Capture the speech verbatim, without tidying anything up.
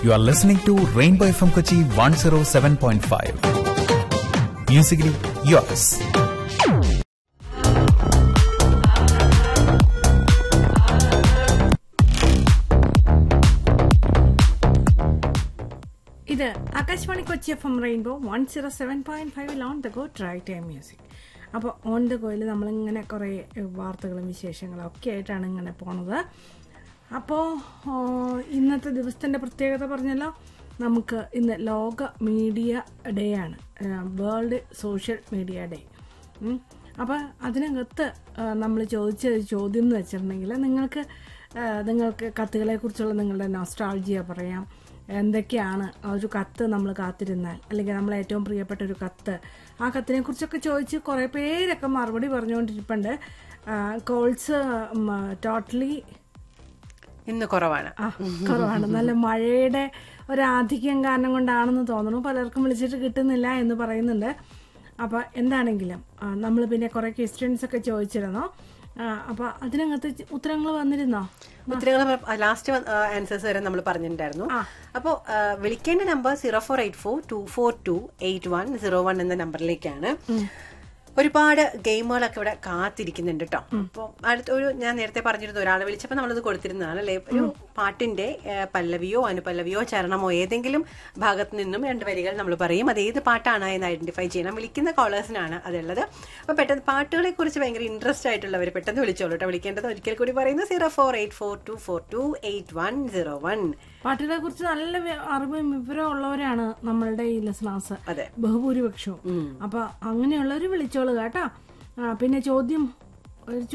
You are listening to Rainbow F M Kochi one oh seven point five. Musically yours. ഇത് Akashvani Kochi F M rainbow one zero seven point ഫൈവിൽ on the go try time music. അപ്പോൾ on the ഗോയിൽ നമ്മളിങ്ങനെ കുറേ വാർത്തകളും വിശേഷങ്ങളും ഒക്കെ ആയിട്ടാണ് ഇങ്ങനെ പോണത്. അപ്പോൾ ഇന്നത്തെ ദിവസത്തിൻ്റെ പ്രത്യേകത പറഞ്ഞല്ലോ, നമുക്ക് ഇന്ന് ലോക മീഡിയ ഡേ ആണ്, വേൾഡ് സോഷ്യൽ മീഡിയ ഡേ. അപ്പോൾ അതിനകത്ത് നമ്മൾ ചോദിച്ച ചോദ്യം എന്ന് വെച്ചിട്ടുണ്ടെങ്കിൽ, നിങ്ങൾക്ക് നിങ്ങൾക്ക് കത്തുകളെക്കുറിച്ചുള്ള നിങ്ങളുടെ നൊസ്റ്റാൾജിയ പറയാം. എന്തൊക്കെയാണ് ഒരു കത്ത് നമ്മൾ കാത്തിരുന്നാൽ, അല്ലെങ്കിൽ നമ്മളെ ഏറ്റവും പ്രിയപ്പെട്ട ഒരു കത്ത്, ആ കത്തിനെ കുറിച്ചൊക്കെ ചോദിച്ച് കുറേ പേരൊക്കെ മറുപടി പറഞ്ഞുകൊണ്ടിരിപ്പുണ്ട്. കോൾസ് ടോട്ടലി ഇന്ന് കുറവാണ് ആ കുറവാണ്. നല്ല മഴയുടെ ഒരാധിക്യം കാരണം കൊണ്ടാണെന്ന് തോന്നുന്നു, പലർക്കും വിളിച്ചിട്ട് കിട്ടുന്നില്ല എന്ന് പറയുന്നുണ്ട്. അപ്പം എന്താണെങ്കിലും നമ്മൾ പിന്നെ കുറേ ക്വസ്റ്റ്യൻസ് ഒക്കെ ചോദിച്ചിരുന്നോ, അപ്പൊ അതിനകത്ത് ഉത്തരങ്ങൾ വന്നിരുന്നോ? ഉത്തരങ്ങൾ ലാസ്റ്റ് ആൻസേഴ്സ് വരെ നമ്മൾ പറഞ്ഞിട്ടുണ്ടായിരുന്നു. അപ്പോൾ വിളിക്കേണ്ട number zero four eight four to four to eight one zero one എന്ന നമ്പറിലേക്കാണ്. ഒരുപാട് ഗെയിമുകളൊക്കെ ഇവിടെ കാത്തിരിക്കുന്നുണ്ട് കേട്ടോ. അപ്പോൾ അടുത്തൊരു ഞാൻ നേരത്തെ പറഞ്ഞിരുന്നു, ഒരാൾ വിളിച്ചപ്പോൾ നമ്മളത് കൊടുത്തിരുന്നതാണ് അല്ലേ. ഒരു പാട്ടിന്റെ പല്ലവിയോ അനുപല്ലവിയോ ചരണമോ ഏതെങ്കിലും ഭാഗത്ത് നിന്നും രണ്ട് വരികൾ നമ്മൾ പറയും. അത് ഏത് പാട്ടാണ് എന്ന് ഐഡന്റിഫൈ ചെയ്യണം. വിളിക്കുന്ന കോളേഴ്സിനാണ് അതുള്ളത്. അപ്പോൾ പെട്ടെന്ന് പാട്ടുകളെ കുറിച്ച് ഭയങ്കര ഇൻട്രസ്റ്റ് ആയിട്ടുള്ളവർ പെട്ടെന്ന് വിളിച്ചോളൂ കേട്ടോ. വിളിക്കേണ്ടത് ഒരിക്കൽ കൂടി പറയുന്നത് zero four eight four to four to eight one zero one. പാട്ടുകളെ കുറിച്ച് നല്ല അറിവും വിവരം ഉള്ളവരാണ് നമ്മളുടെ ഈ ലിസണേഴ്സ് ബഹുഭൂരിപക്ഷവും. അപ്പൊ അങ്ങനെയുള്ളവർ വിളിച്ചോളൂ കേട്ടോ. പിന്നെ ചോദ്യം